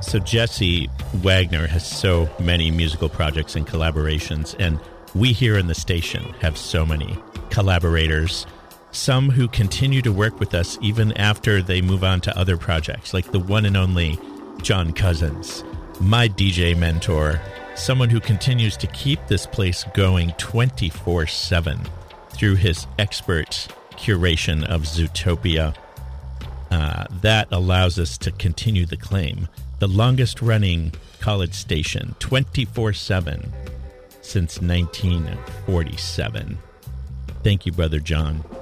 So Jesse Wagner has so many musical projects and collaborations, and we here in the station have so many collaborators, some who continue to work with us even after they move on to other projects, like the one and only John Cousins, my DJ mentor, someone who continues to keep this place going 24/7 through his expert curation of Zootopia. That allows us to continue the claim. The longest running college station, 24/7, since 1947. Thank you, Brother John.